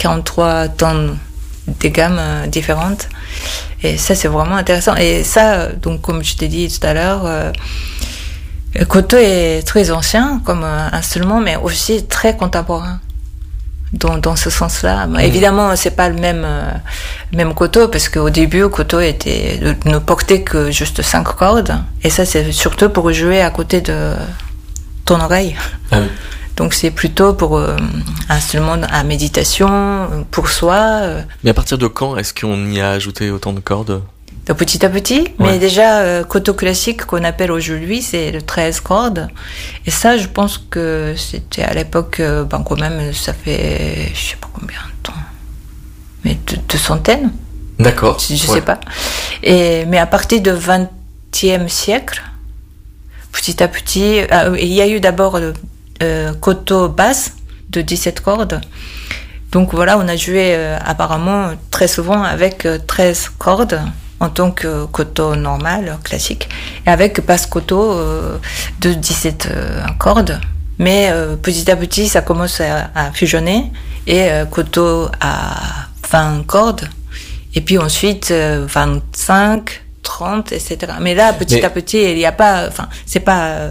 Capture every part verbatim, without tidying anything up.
quarante-trois tonnes de gammes euh, différentes. Et ça, c'est vraiment intéressant. Et ça, donc, comme je t'ai dit tout à l'heure, euh, le koto est très ancien comme euh, instrument, mais aussi très contemporain. Dans, dans ce sens-là. Mmh. Évidemment, c'est pas le même, euh, même koto, parce qu'au début, le koto était, ne portait que juste cinq cordes. Et ça, c'est surtout pour jouer à côté de ton oreille. Ah oui. Donc, c'est plutôt pour euh, un instrument à méditation, pour soi. Euh. Mais à partir de quand est-ce qu'on y a ajouté autant de cordes? Donc, petit à petit. Ouais. Mais déjà, euh, koto classique qu'on appelle aujourd'hui, c'est le treize cordes. Et ça, je pense que c'était à l'époque, euh, ben quand même, ça fait, je sais pas combien de temps. Mais deux, deux centaines. D'accord. Je, je ouais. sais pas. Et, mais à partir du vingtième siècle, petit à petit, euh, il y a eu d'abord le euh, koto basse de dix-sept cordes. Donc voilà, on a joué euh, apparemment très souvent avec euh, treize cordes. En tant que koto normal, classique, et avec basse koto euh, de dix-sept euh, cordes. Mais euh, petit à petit, ça commence à, à fusionner, et euh, koto à vingt cordes, et puis ensuite euh, vingt-cinq, trente, et cetera. Mais là, petit Mais... à petit, il n'y a pas, enfin, c'est pas, euh,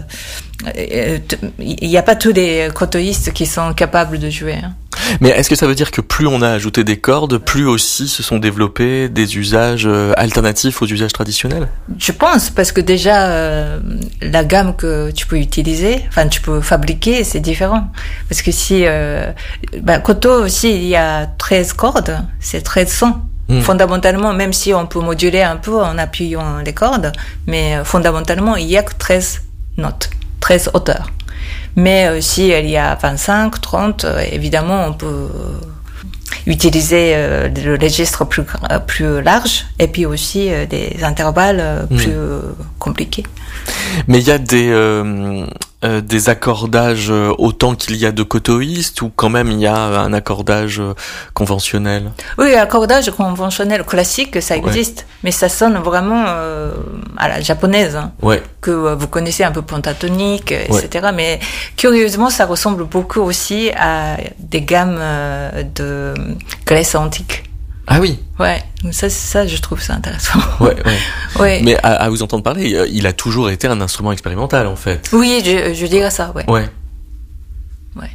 il n'y a pas tous les kotoïstes qui sont capables de jouer. Hein. Mais est-ce que ça veut dire que plus on a ajouté des cordes, plus aussi se sont développés des usages alternatifs aux usages traditionnels? Je pense, parce que déjà, euh, la gamme que tu peux utiliser, enfin, tu peux fabriquer, c'est différent. Parce que si, euh, ben, koto aussi, il y a treize cordes, c'est treize sons. Mmh. Fondamentalement, même si on peut moduler un peu en appuyant les cordes, mais euh, fondamentalement, il y a que treize notes, treize hauteurs. Mais euh, si il y a vingt-cinq, trente, euh, évidemment, on peut euh, utiliser euh, le registre plus, euh, plus large, et puis aussi euh, des intervalles euh, plus mmh. euh, compliqués. Mais il y a des, euh, euh, des accordages euh, autant qu'il y a de kotoïstes, ou quand même il y a un accordage euh, conventionnel? Oui, l'accordage conventionnel classique, ça existe, ouais. Mais ça sonne vraiment euh, à la japonaise, hein, ouais. que euh, vous connaissez un peu pentatonique, et cetera. Ouais. Mais curieusement, ça ressemble beaucoup aussi à des gammes euh, de Grèce antique. Ah oui. Ouais, ça, ça, je trouve ça intéressant. Ouais, ouais. ouais. Mais à, à vous entendre parler, il a toujours été un instrument expérimental, en fait. Oui, je, je dirais ça, ouais. Ouais. Ouais.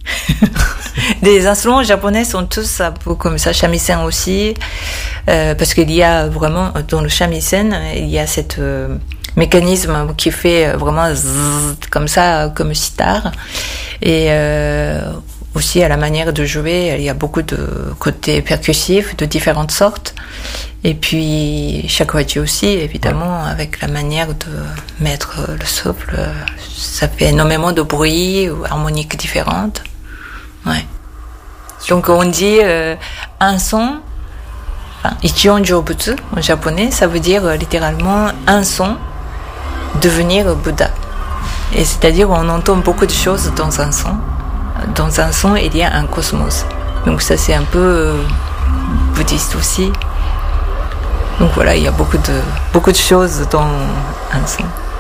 Les instruments japonais sont tous un peu comme ça, shamisen aussi, euh, parce qu'il y a vraiment, dans le shamisen, il y a cette euh, mécanisme qui fait vraiment zzz, comme ça, comme sitar. Et euh, aussi, à la manière de jouer, il y a beaucoup de côtés percussifs de différentes sortes. Et puis, shakuhachi aussi, évidemment, ouais. Avec la manière de mettre le souffle. Ça fait énormément de bruit ou harmoniques différentes. Ouais. Donc, on dit euh, un son, enfin, ichion jōbutsu en japonais, ça veut dire euh, littéralement un son, devenir Bouddha. Et c'est-à-dire, on entend beaucoup de choses dans un son. Dans un son, il y a un cosmos. Donc ça, c'est un peu euh, bouddhiste aussi. Donc voilà, il y a beaucoup de, beaucoup de choses dans un son.